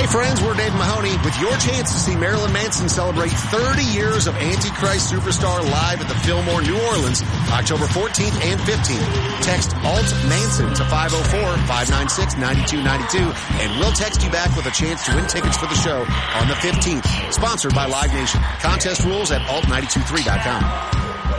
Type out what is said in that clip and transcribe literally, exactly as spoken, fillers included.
Hey friends, we're Dave Mahoney with your chance to see Marilyn Manson celebrate thirty years of Antichrist Superstar live at the Fillmore, New Orleans, October fourteenth and fifteenth. Text Alt Manson to five oh four, five nine six, nine two nine two and we'll text you back with a chance to win tickets for the show on the fifteenth. Sponsored by Live Nation. Contest rules at alt nine two three dot com.